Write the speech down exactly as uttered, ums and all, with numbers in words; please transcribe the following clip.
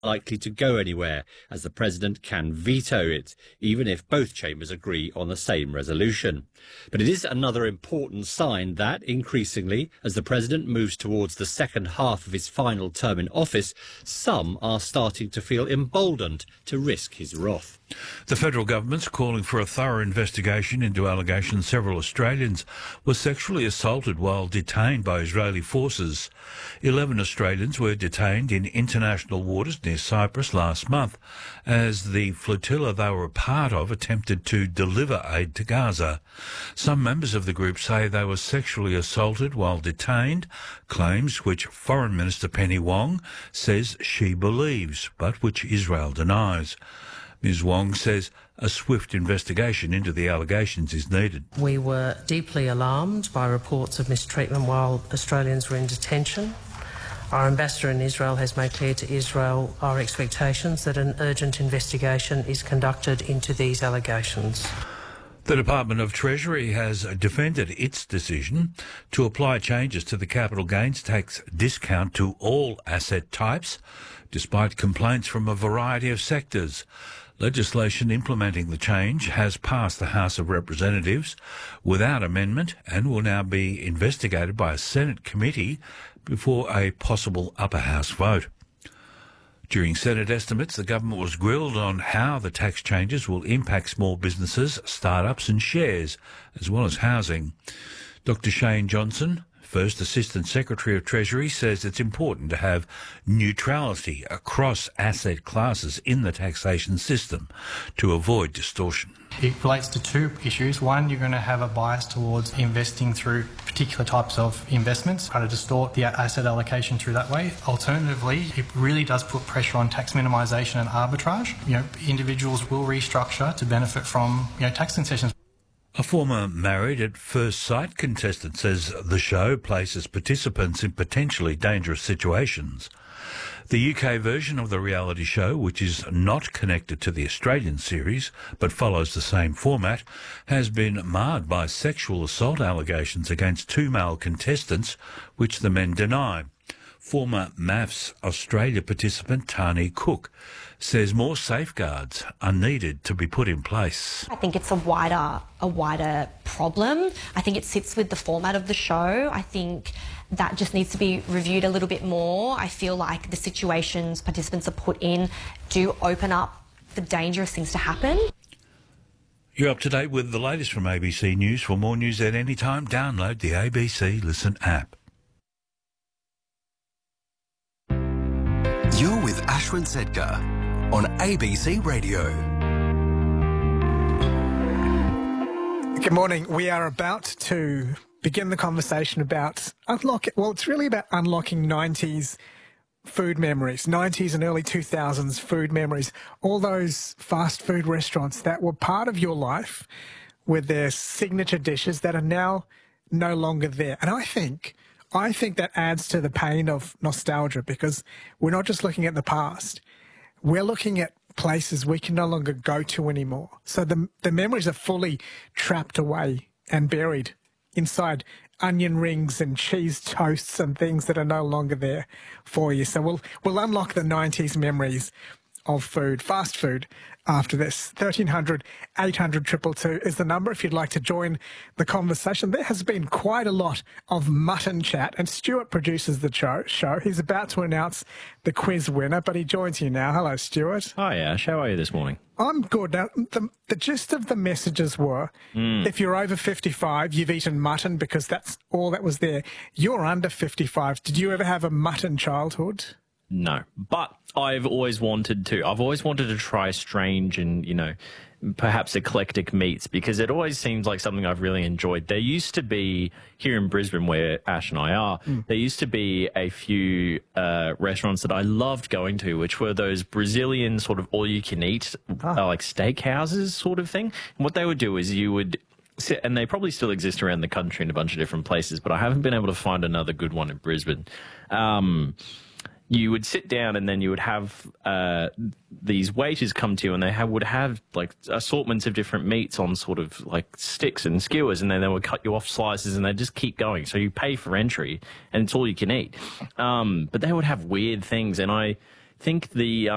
likely to go anywhere, as the president can veto it, even if both chambers agree on the same resolution. But it is another important sign that, increasingly, as the president moves towards the second half of his final term in office, some are starting to feel emboldened to risk his wrath. The federal government's calling for a thorough investigation into allegations several Australians were sexually assaulted while detained by Israeli forces. Eleven Australians were detained in international waters near Cyprus last month as the flotilla they were a part of attempted to deliver aid to Gaza. Some members of the group say they were sexually assaulted while detained, claims which Foreign Minister Penny Wong says she believes, but which Israel denies. Miz Wong says a swift investigation into the allegations is needed. We were deeply alarmed by reports of mistreatment while Australians were in detention. Our ambassador in Israel has made clear to Israel our expectations that an urgent investigation is conducted into these allegations. The Department of Treasury has defended its decision to apply changes to the capital gains tax discount to all asset types, despite complaints from a variety of sectors. Legislation implementing the change has passed the House of Representatives without amendment and will now be investigated by a Senate committee before a possible upper house vote. During Senate estimates, the government was grilled on how the tax changes will impact small businesses, start-ups and shares, as well as housing. Doctor Shane Johnson, First Assistant Secretary of Treasury, says it's important to have neutrality across asset classes in the taxation system to avoid distortion. It relates to two issues. One, you're going to have a bias towards investing through particular types of investments, try to distort the asset allocation through that way. Alternatively, it really does put pressure on tax minimisation and arbitrage. You know, individuals will restructure to benefit from, you know, tax concessions. A former Married at First Sight contestant says the show places participants in potentially dangerous situations. The U K version of the reality show, which is not connected to the Australian series but follows the same format, has been marred by sexual assault allegations against two male contestants, which the men deny. Former M A F S Australia participant Tani Cook says more safeguards are needed to be put in place. I think it's a wider, a wider problem. I think it sits with the format of the show. I think that just needs to be reviewed a little bit more. I feel like the situations participants are put in do open up for dangerous things to happen. You're up to date with the latest from A B C News. For more news at any time, download the A B C Listen app. You're with Ashwin Sedkar on A B C Radio. Good morning. We are about to begin the conversation about unlock. Well, it's really about unlocking nineties food memories, nineties and early two thousands food memories. All those fast food restaurants that were part of your life with their signature dishes that are now no longer there. And I think... I think that adds to the pain of nostalgia, because we're not just looking at the past. We're looking at places we can no longer go to anymore. So the the memories are fully trapped away and buried inside onion rings and cheese toasts and things that are no longer there for you. So we'll we'll unlock the nineties memories of food, fast food, after this. thirteen hundred, eight hundred, two two two is the number if you'd like to join the conversation. There has been quite a lot of mutton chat, and Stuart produces the show. He's about to announce the quiz winner, but he joins you now. Hello, Stuart. Hi, Ash. How are you this morning? I'm good. Now, the, the gist of the messages were, mm. if you're over fifty-five, you've eaten mutton because that's all that was there. You're under fifty-five. Did you ever have a mutton childhood? No, but I've always wanted to. I've always wanted to try strange and, you know, perhaps eclectic meats, because it always seems like something I've really enjoyed. There used to be, here in Brisbane where Ash and I are, mm. there used to be a few uh, restaurants that I loved going to, which were those Brazilian sort of all-you-can-eat, ah. uh, like steakhouses sort of thing. And what they would do is you would... and they probably still exist around the country in a bunch of different places, but I haven't been able to find another good one in Brisbane. Um... You would sit down and then you would have uh, these waiters come to you, and they have, would have like assortments of different meats on sort of like sticks and skewers, and then they would cut you off slices and they just keep going. So you pay for entry and it's all you can eat. Um, but they would have weird things, and I think the...